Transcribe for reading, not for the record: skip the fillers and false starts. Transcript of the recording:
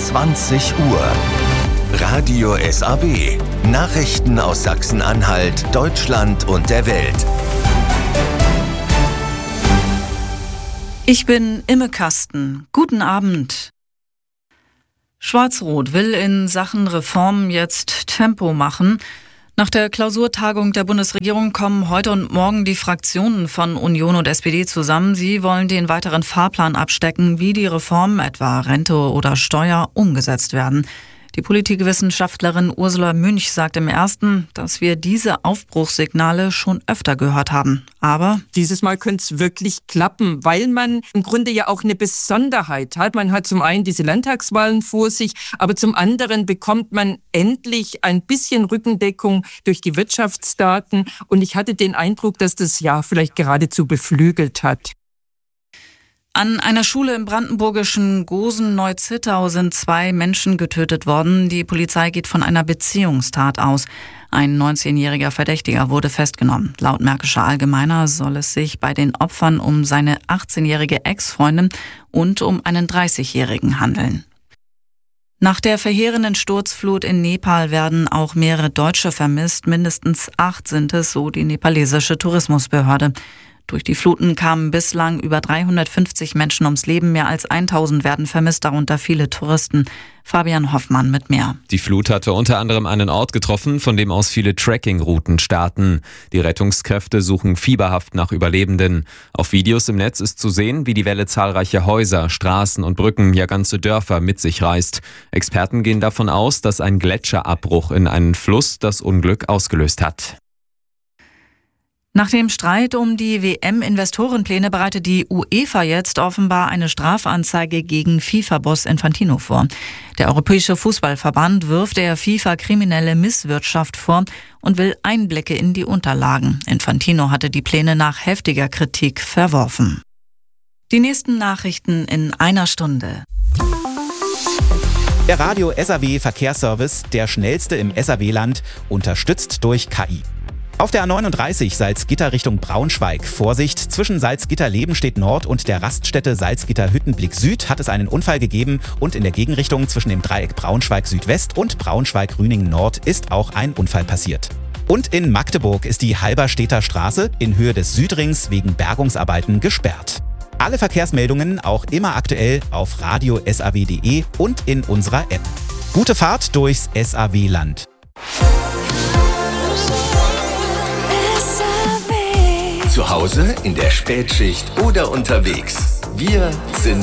20 Uhr. Radio SAW. Nachrichten aus Sachsen-Anhalt, Deutschland und der Welt. Ich bin Imme Kasten. Guten Abend. Schwarz-Rot will in Sachen Reformen jetzt Tempo machen. Nach der Klausurtagung der Bundesregierung kommen heute und morgen die Fraktionen von Union und SPD zusammen. Sie wollen den weiteren Fahrplan abstecken, wie die Reformen, etwa Rente oder Steuer, umgesetzt werden. Die Politikwissenschaftlerin Ursula Münch sagt im Ersten, dass wir diese Aufbruchssignale schon öfter gehört haben. Aber dieses Mal könnte es wirklich klappen, weil man im Grunde ja auch eine Besonderheit hat. Man hat zum einen diese Landtagswahlen vor sich, aber zum anderen bekommt man endlich ein bisschen Rückendeckung durch die Wirtschaftsdaten. Und ich hatte den Eindruck, dass das Jahr vielleicht geradezu beflügelt hat. An einer Schule im brandenburgischen Gosen-Neuzittau sind 2 Menschen getötet worden. Die Polizei geht von einer Beziehungstat aus. Ein 19-jähriger Verdächtiger wurde festgenommen. Laut Märkischer Allgemeiner soll es sich bei den Opfern um seine 18-jährige Ex-Freundin und um einen 30-jährigen handeln. Nach der verheerenden Sturzflut in Nepal werden auch mehrere Deutsche vermisst. Mindestens 8 sind es, so die nepalesische Tourismusbehörde. Durch die Fluten kamen bislang über 350 Menschen ums Leben. Mehr als 1000 werden vermisst, darunter viele Touristen. Fabian Hoffmann mit mehr. Die Flut hatte unter anderem einen Ort getroffen, von dem aus viele Trekkingrouten starten. Die Rettungskräfte suchen fieberhaft nach Überlebenden. Auf Videos im Netz ist zu sehen, wie die Welle zahlreiche Häuser, Straßen und Brücken, ja ganze Dörfer mit sich reißt. Experten gehen davon aus, dass ein Gletscherabbruch in einen Fluss das Unglück ausgelöst hat. Nach dem Streit um die WM-Investorenpläne bereitet die UEFA jetzt offenbar eine Strafanzeige gegen FIFA-Boss Infantino vor. Der Europäische Fußballverband wirft der FIFA kriminelle Misswirtschaft vor und will Einblicke in die Unterlagen. Infantino hatte die Pläne nach heftiger Kritik verworfen. Die nächsten Nachrichten in einer Stunde. Der Radio SAW Verkehrsservice, der schnellste im SAW-Land, unterstützt durch KI. Auf der A39 Salzgitter Richtung Braunschweig. Vorsicht, zwischen Salzgitter-Lebenstedt Nord und der Raststätte Salzgitter-Hüttenblick Süd hat es einen Unfall gegeben und in der Gegenrichtung zwischen dem Dreieck Braunschweig Südwest und Braunschweig-Rüningen Nord ist auch ein Unfall passiert. Und in Magdeburg ist die Halberstädter Straße in Höhe des Südrings wegen Bergungsarbeiten gesperrt. Alle Verkehrsmeldungen auch immer aktuell auf radiosaw.de und in unserer App. Gute Fahrt durchs SAW-Land. Zu Hause, in der Spätschicht oder unterwegs. Wir sind